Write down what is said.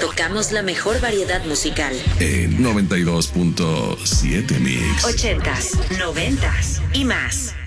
tocamos la mejor variedad musical. En 92.7 Mix. 80s, 90s y más.